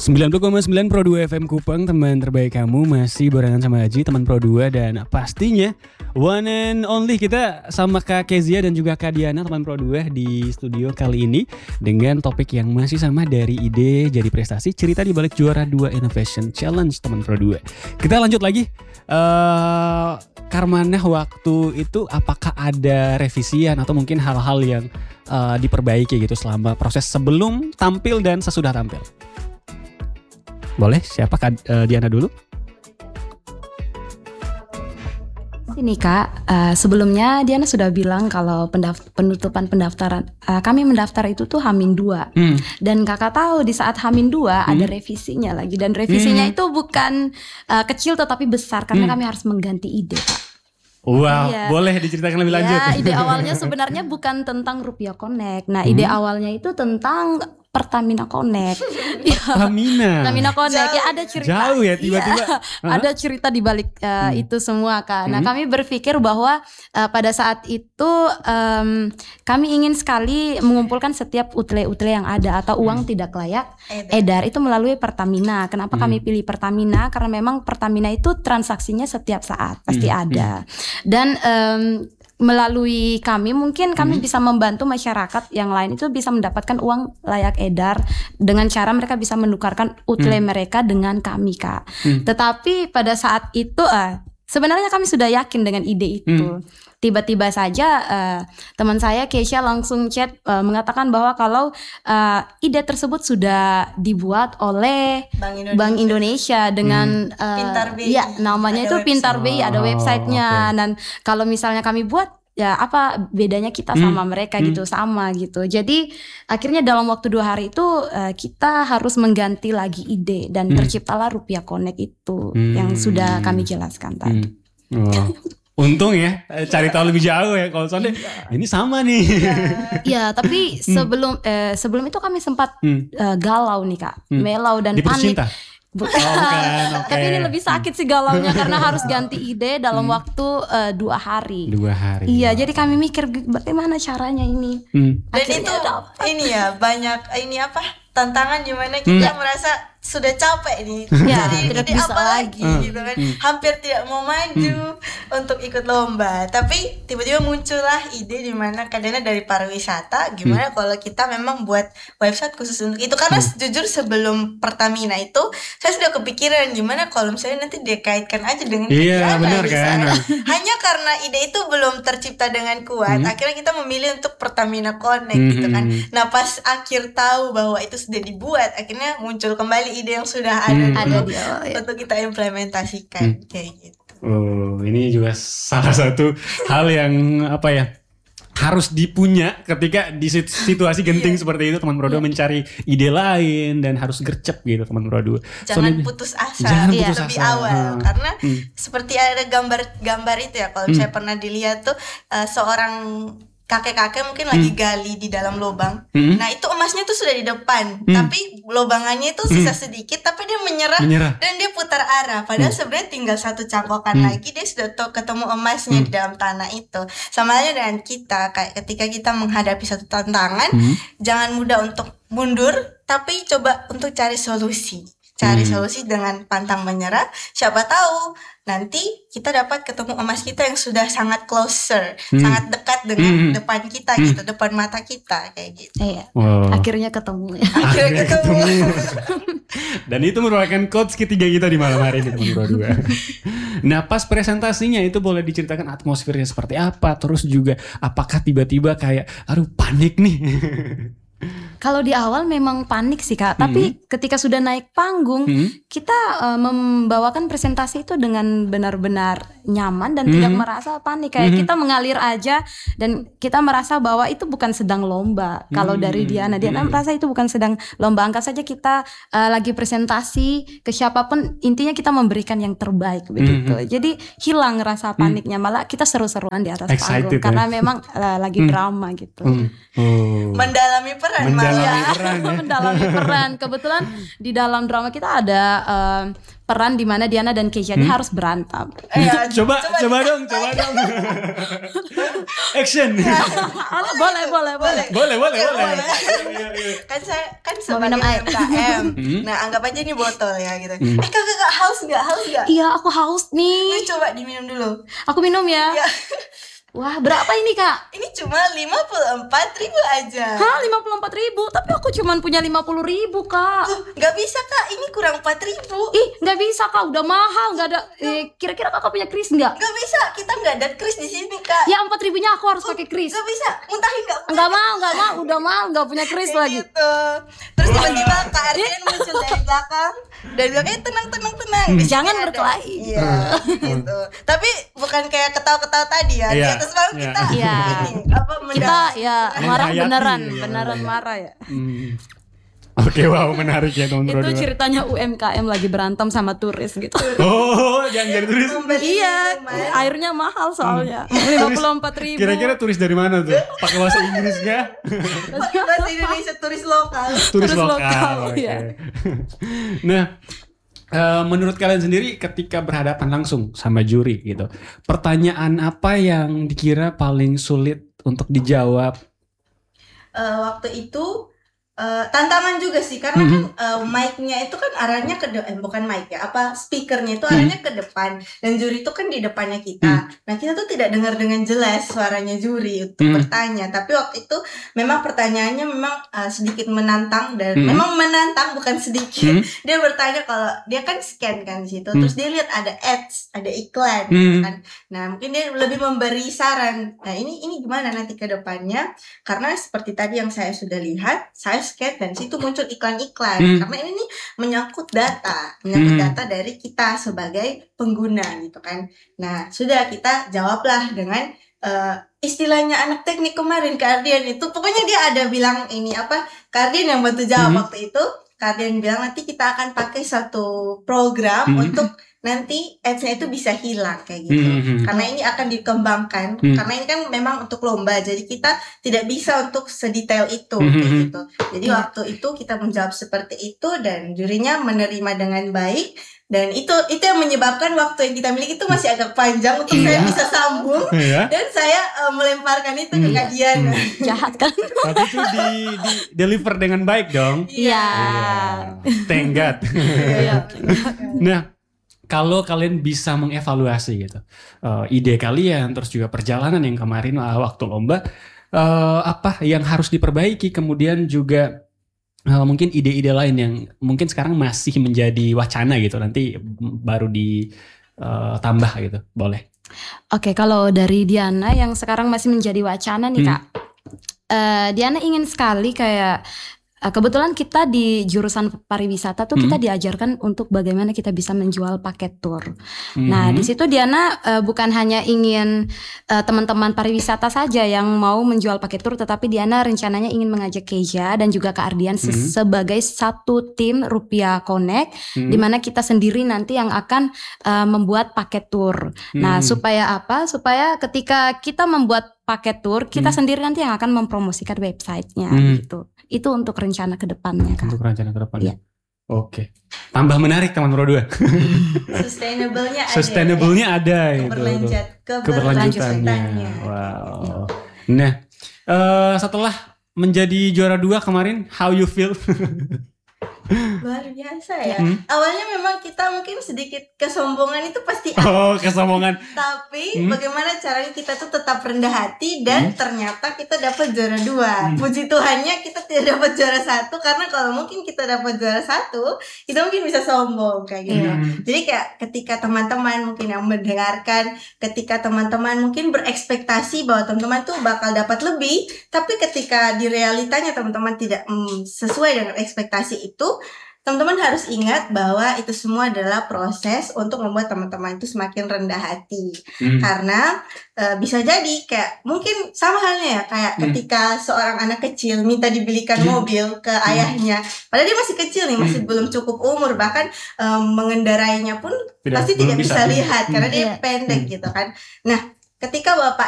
90,9 Pro 2 FM Kupang, teman terbaik kamu masih barengan sama Aji, teman Pro 2, dan pastinya one and only kita sama Kak Kezia dan juga Kak Diana, teman Pro 2 di studio kali ini dengan topik yang masih sama, dari ide jadi prestasi, cerita di balik juara 2 Innovation Challenge teman Pro 2. Kita lanjut lagi. Karmanah, waktu itu apakah ada revisian atau mungkin hal-hal yang diperbaiki gitu selama proses sebelum tampil dan sesudah tampil? Boleh, siapa Diana dulu? Ini Kak, sebelumnya Diana sudah bilang kalau penutupan pendaftaran kami mendaftar itu tuh H-2 dan kakak tahu di saat H-2 ada revisinya lagi, dan revisinya itu bukan kecil tetapi besar karena kami harus mengganti ide Kak. Wow, iya. Boleh diceritakan lebih lanjut? Ya, ide awalnya sebenarnya bukan tentang Rupiah Connect. Nah, ide awalnya itu tentang Pertamina Connect. Pertamina Connect. Ya, ada cerita. Jauh ya tiba-tiba. Ya, ada cerita di balik itu semua Kak. Nah, kami berpikir bahwa pada saat itu kami ingin sekali mengumpulkan setiap utle-utle yang ada atau uang tidak layak edar itu melalui Pertamina. Kenapa kami pilih Pertamina? Karena memang Pertamina itu transaksinya setiap saat pasti ada. Dan melalui kami mungkin kami bisa membantu masyarakat yang lain itu bisa mendapatkan uang layak edar dengan cara mereka bisa menukarkan utle mereka dengan kami Kak. Tetapi pada saat itu sebenarnya kami sudah yakin dengan ide itu. Tiba-tiba saja teman saya Keisha langsung chat mengatakan bahwa kalau ide tersebut sudah dibuat oleh Bank Indonesia dengan Pintar BI. Ya, namanya itu Pintar BI, ada websitenya. Dan kalau misalnya kami buat, ya apa bedanya kita sama mereka gitu, sama gitu. Jadi akhirnya dalam waktu 2 hari itu kita harus mengganti lagi ide dan terciptalah Rupiah Connect itu yang sudah kami jelaskan tadi. Wow. Untung ya, cari tahu lebih jauh ya, kalau soalnya ini sama nih. Ya, tapi sebelum itu kami sempat galau nih Kak, melau dan panik. Bukan. Tapi ini lebih sakit sih galaunya karena harus ganti ide dalam waktu 2 hari. 2 hari. Iya, jadi kami mikir bagaimana caranya ini. Dan itu ini ya banyak tantangan dimana kita merasa sudah capek nih, ya, tidak bisa lagi gitu kan, hampir tidak mau maju untuk ikut lomba, tapi tiba-tiba muncullah ide dimana kadangnya dari pariwisata, gimana kalau kita memang buat website khusus untuk itu, karena jujur sebelum Pertamina itu saya sudah kepikiran gimana kalau misalnya nanti dikaitkan aja dengan benar kan? Hanya karena ide itu belum tercipta dengan kuat, akhirnya kita memilih untuk Pertamina Connect gitu kan. Nah pas akhir tahu bahwa itu sudah dibuat, akhirnya muncul kembali ide yang sudah ada untuk kita implementasikan kayak gitu. Oh, ini juga salah satu hal yang harus dipunya ketika di situasi genting seperti itu, teman Pro 2 mencari ide lain dan harus gercep gitu teman Pro 2. Jangan putus asa lebih awal karena seperti ada gambar itu ya, kalau saya pernah dilihat tuh seorang kakek-kakek mungkin lagi gali di dalam lubang. Nah itu emasnya tuh sudah di depan, tapi lubangannya itu sisa sedikit, tapi dia menyerah dan dia putar arah. Padahal sebenarnya tinggal 1 cangkokan lagi dia sudah ketemu emasnya di dalam tanah itu. Sama halnya dengan kita, kayak ketika kita menghadapi satu tantangan, jangan mudah untuk mundur, tapi coba untuk cari solusi. Cari solusi dengan pantang menyerah. Siapa tahu nanti kita dapat ketemu emas kita yang sudah sangat closer, sangat dekat dengan depan kita gitu, depan mata kita kayak gitu. Iya. Akhirnya ketemu. Akhirnya ketemu. Dan itu merupakan quotes ketiga kita di malam hari ini teman Pro 2. Nah pas presentasinya itu boleh diceritakan atmosfernya seperti apa, terus juga apakah tiba-tiba kayak aduh panik nih? Kalau di awal memang panik sih Kak, tapi ketika sudah naik panggung kita membawakan presentasi itu dengan benar-benar nyaman dan tidak merasa panik, kayak kita mengalir aja dan kita merasa bahwa itu bukan sedang lomba. Kalau dari Diana merasa itu bukan sedang lomba, anggap saja kita lagi presentasi ke siapapun, intinya kita memberikan yang terbaik begitu. Jadi hilang rasa paniknya, malah kita seru-seruan di atas panggung karena memang lagi drama gitu. Mendalami peran. Mendalami peran. Kebetulan di dalam drama kita ada peran di mana Diana dan Kezia ini harus berantem. Coba dong. Action. Boleh. Kan sebagai UMKM. Nah, anggap aja ini botol ya gitu. Kakak haus nggak? Iya, aku haus nih. Coba diminum dulu. Aku minum ya. Wah, berapa ini Kak? Ini cuma 54.000 aja. Hah, 54.000? Tapi aku cuma punya 50.000 Kak. Nggak bisa Kak, ini kurang 4.000. Ih, nggak bisa Kak, udah mahal, nggak ada. Kira-kira Kakak punya kris nggak? Nggak bisa, kita nggak ada kris di sini Kak. Ya 4.000-nya aku harus pakai kris. Nggak bisa, muntahin nggak? Nggak mau, udah mahal, nggak punya kris lagi. Gitu. Terus tiba-tiba Kak Ardian muncul dari belakang dan bilangnya tenang. Jangan berkelahi. Iya, gitu. Tapi bukan kayak ketawa-ketawa tadi ya. Di atas panggung kita ini kita marah beneran marah ya. Oke, wow, menarik ya teman-teman. Itu ceritanya UMKM lagi berantem sama turis gitu. Oh, jangan jadi turis. Iya, airnya mahal soalnya. 54.000. Kira-kira turis dari mana tuh? Pakai bahasa Inggris nggak? Pakai bahasa Indonesia, turis lokal. Turis lokal. Iya. Nah, menurut kalian sendiri ketika berhadapan langsung sama juri gitu, pertanyaan apa yang dikira paling sulit untuk dijawab? Waktu itu tantangan juga sih karena kan mic-nya itu kan arahnya ke bukan mic ya, speakernya itu arahnya ke depan dan juri itu kan di depannya kita. Nah, kita tuh tidak dengar dengan jelas suaranya juri untuk bertanya. Tapi waktu itu memang pertanyaannya memang sedikit menantang dan memang menantang bukan sedikit. Dia bertanya kalau dia kan scan kan di situ, terus dia lihat ada ads, ada iklan kan. Nah, mungkin dia lebih memberi saran. Nah, ini gimana nanti ke depannya? Karena seperti tadi yang saya sudah lihat, saya scan dan situ muncul iklan-iklan karena ini nih menyangkut data dari kita sebagai pengguna gitu kan. Nah, sudah kita jawablah dengan istilahnya anak teknik kemarin Kak Ardian itu pokoknya dia ada bilang ini Kak Ardian yang bantu jawab waktu itu. Kak Ardian bilang nanti kita akan pakai satu program untuk nanti ads-nya itu bisa hilang kayak gitu. Karena ini akan dikembangkan. Karena ini kan memang untuk lomba, jadi kita tidak bisa untuk sedetail itu kayak gitu. Jadi waktu itu kita menjawab seperti itu dan jurinya menerima dengan baik. Dan itu yang menyebabkan waktu yang kita miliki itu masih agak panjang untuk saya bisa sambung dan saya melemparkan itu ke Kak Diana. Jahat kan? Tapi itu di deliver dengan baik dong. Iya. Thank God. Nah, kalau kalian bisa mengevaluasi gitu ide kalian terus juga perjalanan yang kemarin waktu lomba, apa yang harus diperbaiki, kemudian juga mungkin ide-ide lain yang mungkin sekarang masih menjadi wacana gitu, nanti baru ditambah gitu, boleh. Oke, kalau dari Diana yang sekarang masih menjadi wacana nih Kak, Diana ingin sekali kayak kebetulan kita di jurusan pariwisata tuh kita diajarkan untuk bagaimana kita bisa menjual paket tour. Nah, di situ Diana bukan hanya ingin teman-teman pariwisata saja yang mau menjual paket tour, tetapi Diana rencananya ingin mengajak Kezia dan juga Kak Ardian sebagai satu tim Rupiah Connect, di mana kita sendiri nanti yang akan membuat paket tour. Nah, supaya apa? Supaya ketika kita membuat paket tour, kita sendiri nanti yang akan mempromosikan websitenya gitu. Itu untuk rencana ke depannya Kak. Untuk rencana ke depannya. Iya. Oke. Tambah menarik teman Pro 2. Sustainable-nya ada. Keberlanjutannya. Wow. Nah, setelah menjadi juara 2 kemarin, how you feel? Luar biasa ya. Awalnya memang kita mungkin sedikit kesombongan itu pasti ada. Oh, kesombongan. Tapi bagaimana caranya kita tuh tetap rendah hati dan ternyata kita dapat juara 2. Puji Tuhannya kita tidak dapat juara 1 karena kalau mungkin kita dapat juara 1, kita mungkin bisa sombong kayak gitu. Jadi kayak ketika teman-teman mungkin yang mendengarkan, ketika teman-teman mungkin berekspektasi bahwa teman-teman tuh bakal dapat lebih, tapi ketika di realitanya teman-teman tidak sesuai dengan ekspektasi itu, teman-teman harus ingat bahwa itu semua adalah proses untuk membuat teman-teman itu semakin rendah hati. Karena bisa jadi kayak mungkin sama halnya ya kayak ketika seorang anak kecil minta dibelikan mobil ke ayahnya, padahal dia masih kecil nih, masih belum cukup umur, bahkan mengendarainya pun pasti tidak bisa lihat karena dia pendek gitu kan. Nah, ketika bapak